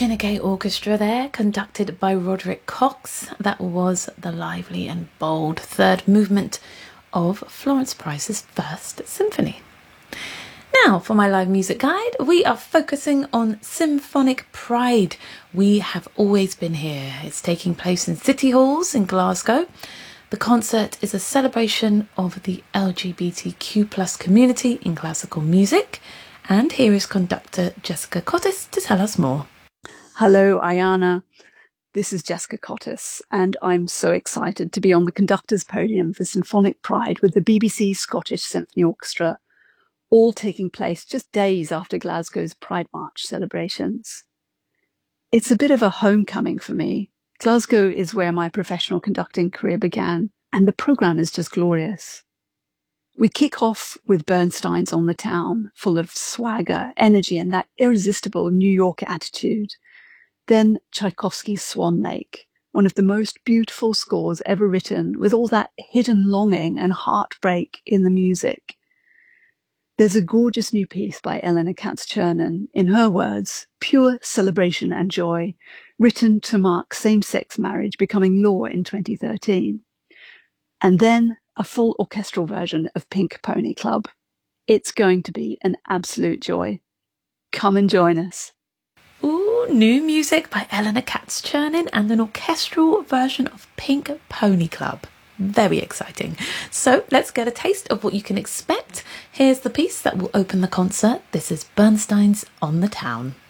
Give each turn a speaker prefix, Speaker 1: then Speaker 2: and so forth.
Speaker 1: Shinigay Orchestra there, conducted by Roderick Cox. That was the lively and bold third movement of Florence Price's First Symphony. Now, for my live music guide, we are focusing on Symphonic Pride. We have always been here. It's taking place in City Halls in Glasgow. The concert is a celebration of the LGBTQ+ community in classical music. And here is conductor Jessica Cottis to tell us more.
Speaker 2: Hello, Ayana. This is Jessica Cottis, and I'm so excited to be on the conductor's podium for Symphonic Pride with the BBC Scottish Symphony Orchestra, all taking place just days after Glasgow's Pride March celebrations. It's a bit of a homecoming for me. Glasgow is where my professional conducting career began, and the programme is just glorious. We kick off with Bernstein's On the Town, full of swagger, energy, and that irresistible New York attitude. Then Tchaikovsky's Swan Lake, one of the most beautiful scores ever written, with all that hidden longing and heartbreak in the music. There's a gorgeous new piece by Elena Katz-Chernin, in her words, pure celebration and joy, written to mark same-sex marriage becoming law in 2013. And then a full orchestral version of Pink Pony Club. It's going to be an absolute joy. Come and join us.
Speaker 1: Ooh, new music by Elena Katz-Chernin and an orchestral version of Pink Pony Club. Very exciting. So let's get a taste of what you can expect. Here's the piece that will open the concert. This is Bernstein's On the Town.